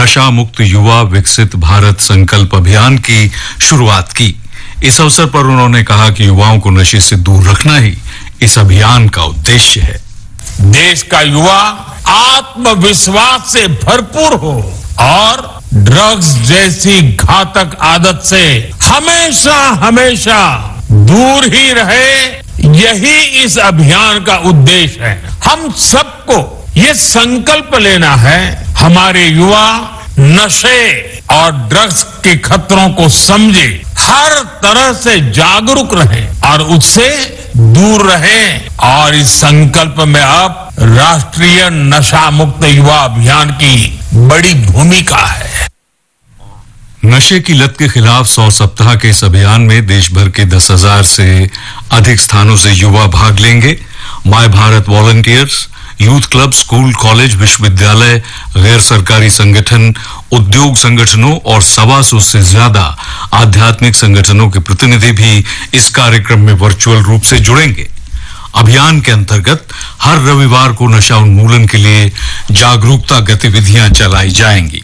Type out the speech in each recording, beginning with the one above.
नशा मुक्त युवा विकसित भारत संकल्प अभियान की शुरुआत की। इस अवसर पर उन्होंने कहा कि युवाओं को नशे से दूर रखना ही इस अभियान का उद्देश्य है। देश का युवा आत्मविश्वास से भरपूर हो और ड्रग्स जैसी घातक आदत से हमेशा हमेशा दूर ही रहे, यही इस अभियान का उद्देश्य है। हम सबको ये संकल्प लेना है, हमारे युवा नशे और ड्रग्स के खतरों को समझे, हर तरह से जागरूक रहे और उससे दूर रहे। और इस संकल्प में अब राष्ट्रीय नशा मुक्त युवा अभियान की बड़ी भूमिका है। नशे की लत के खिलाफ 100 सप्ताह के इस अभियान में देश भर के 10,000 से अधिक स्थानों से युवा भाग लेंगे। My Bharat volunteers, youth club, school, college, विश्वविद्यालय, गैर सरकारी संगठन, उद्योग संगठनों और 125 से ज्यादा आध्यात्मिक संगठनों के प्रतिनिधि भी इस कार्यक्रम में वर्चुअल रूप से जुड़ेंगे। अभियान के अंतर्गत हर रविवार को नशा उन्मूलन के लिए जागरूकता गतिविधियां चलाई जाएंगी।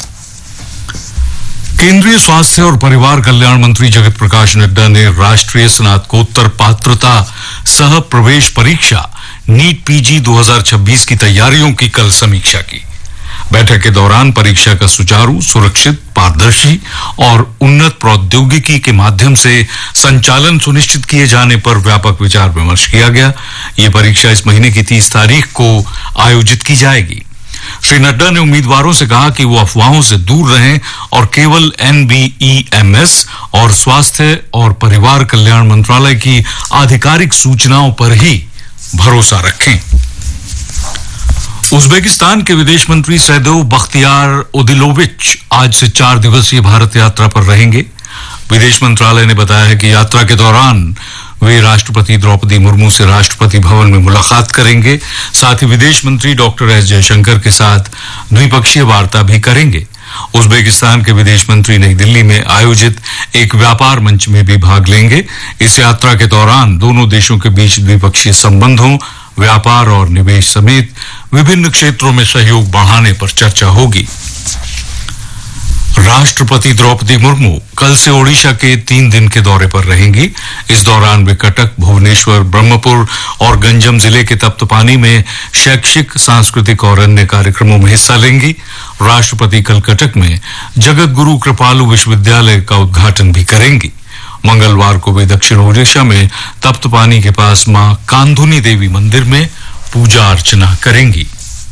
केंद्रीय स्वास्थ्य और परिवार कल्याण मंत्री जगत प्रकाश नड्डा ने राष्ट्रीय स्नातकोत्तर पात्रता सह प्रवेश परीक्षा नीट पीजी 2026 की तैयारियों की कल समीक्षा की। बैठक के दौरान परीक्षा का सुचारू, सुरक्षित, पारदर्शी और उन्नत प्रौद्योगिकी के माध्यम से संचालन सुनिश्चित किए जाने पर व्यापक विचार विमर्श किया गया। ये परीक्षा इस महीने की 30 तारीख को आयोजित की जाएगी। श्री नड्डा ने उम्मीदवारों से कहा कि वो अफवाहों से दूर रहें और केवल NBEMS और स्वास्थ्य और परिवार कल्याण मंत्रालय की आधिकारिक सूचनाओं पर ही भरोसा रखें। उज्बेकिस्तान के विदेश मंत्री सैदोव बख्तियार ओदिलोविच आज से 4 दिवसीय भारत यात्रा पर रहेंगे। विदेश मंत्रालय ने बताया है कि यात्रा के दौरान वे राष्ट्रपति द्रौपदी मुर्मू से राष्ट्रपति भवन में मुलाकात करेंगे। साथ ही विदेश मंत्री डॉक्टर एस जयशंकर के साथ द्विपक्षीय वार्ता भी करेंगे। उज्बेकिस्तान के विदेश मंत्री नई दिल्ली में आयोजित एक व्यापार मंच में भी भाग लेंगे। इस यात्रा के दौरान दोनों देशों के बीच द्विपक्षीय संबंधों, व्यापार और निवेश समेत विभिन्न क्षेत्रों में सहयोग बढ़ाने पर चर्चा होगी। राष्ट्रपति द्रौपदी मुर्मू कल से ओडिशा के 3 दिन के दौरे पर रहेंगी। इस दौरान वे कटक, भुवनेश्वर, ब्रह्मपुर और गंजम जिले के तप्तपानी में शैक्षिक, सांस्कृतिक और अन्य कार्यक्रमों में हिस्सा लेंगी। राष्ट्रपति कल कटक में जगत गुरु कृपालु विश्वविद्यालय का उद्घाटन भी करेंगी। मंगलवार को वे दक्षिण ओडिशा में तप्तपानी के पास मां कांधुनी देवी मंदिर में पूजा अर्चना करेंगी।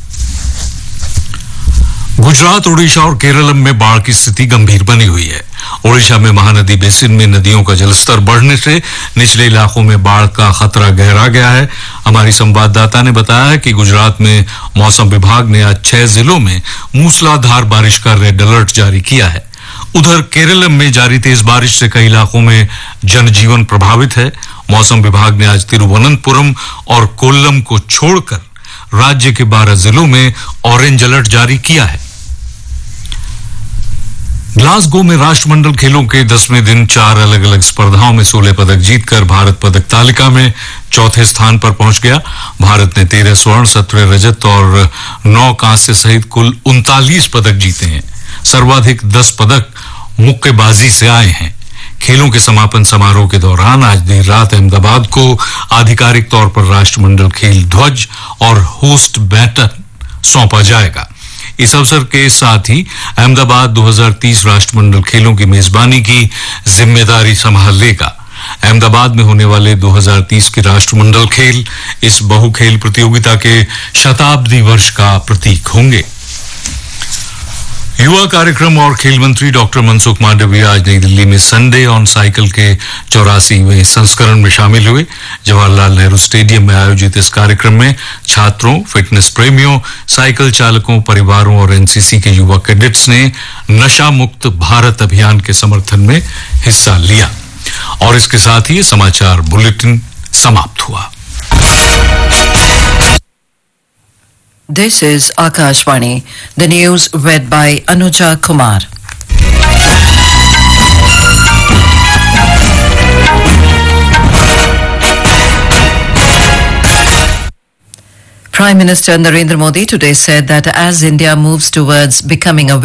गुजरात, ओडिशा और केरलम में बाढ़ की स्थिति गंभीर बनी हुई है। ओडिशा में महानदी बेसिन में नदियों का जलस्तर बढ़ने से निचले इलाकों में बाढ़ का खतरा गहरा गया है। हमारी संवाददाता ने बताया है कि गुजरात में मौसम विभाग ने आज 6 जिलों में मूसलाधार बारिश का रेड अलर्ट जारी किया है। उधर केरलम में जारी तेज बारिश से कई इलाकों में जनजीवन प्रभावित है। मौसम विभाग ने आज तिरुवनंतपुरम और कोल्लम को छोड़कर राज्य के 12 जिलों में ऑरेंज अलर्ट जारी किया है। ग्लासगो में राष्ट्रमंडल खेलों के 10वें दिन 4 अलग अलग स्पर्धाओं में 16 पदक जीतकर भारत पदक तालिका में 4थे स्थान पर पहुंच गया। भारत ने 13 स्वर्ण, 17 रजत और 9 कांस्य सहित कुल 39 पदक जीते हैं। सर्वाधिक 10 पदक मुक्केबाजी से आए हैं। खेलों के समापन समारोह के दौरान आज देर रात अहमदाबाद को आधिकारिक तौर पर राष्ट्रमंडल खेल ध्वज और होस्ट बैटन सौंपा जाएगा। इस अवसर के साथ ही अहमदाबाद 2030 राष्ट्रमंडल खेलों की मेजबानी की जिम्मेदारी संभाल लेगा। अहमदाबाद में होने वाले 2030 के राष्ट्रमंडल खेल इस बहुखेल प्रतियोगिता के शताब्दी वर्ष का प्रतीक होंगे। युवा कार्यक्रम और खेल मंत्री डॉक्टर मनसुख मांडविया आज नई दिल्ली में संडे ऑन साइकिल के 84वें संस्करण में शामिल हुए। जवाहरलाल नेहरू स्टेडियम में आयोजित इस कार्यक्रम में छात्रों, फिटनेस प्रेमियों, साइकिल चालकों, परिवारों और एनसीसी के युवा कैडेट्स ने नशा मुक्त भारत अभियान के समर्थन में हिस्सा लिया। और इसके साथ ही समाचार बुलेटिन समाप्त हुआ। This is Akashvani. The news read by Anuja Kumar. Prime Minister Narendra Modi today said that as India moves towards becoming a